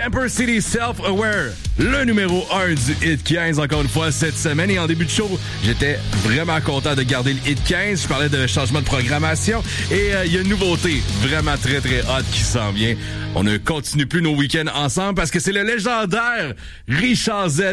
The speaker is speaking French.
Temper City Self-Aware, le numéro 1 du Hit 15 encore une fois cette semaine. Et en début de show, j'étais vraiment content de garder le Hit 15. Je parlais de changement de programmation et il y a une nouveauté vraiment très très hot qui s'en vient. On ne continue plus nos week-ends ensemble parce que c'est le légendaire Richard Z